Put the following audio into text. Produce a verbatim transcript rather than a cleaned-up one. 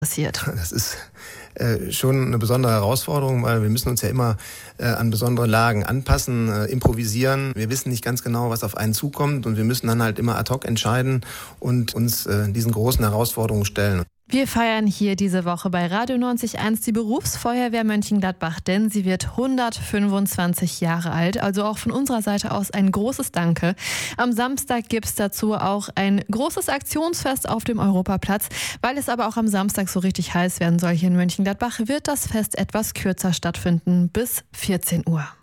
passiert. Das ist äh, schon eine besondere Herausforderung, weil wir müssen uns ja immer äh, an besondere Lagen anpassen, äh, improvisieren. Wir wissen nicht ganz genau, was auf einen zukommt und wir müssen dann halt immer ad hoc entscheiden und uns äh, diesen großen Herausforderungen stellen. Wir feiern hier diese Woche bei Radio neunzig Komma eins die Berufsfeuerwehr Mönchengladbach, denn sie wird hundertfünfundzwanzig Jahre alt. Also auch von unserer Seite aus ein großes Danke. Am Samstag gibt es dazu auch ein großes Aktionsfest auf dem Europaplatz. Weil es aber auch am Samstag so richtig heiß werden soll hier in Mönchengladbach, wird das Fest etwas kürzer stattfinden, bis vierzehn Uhr.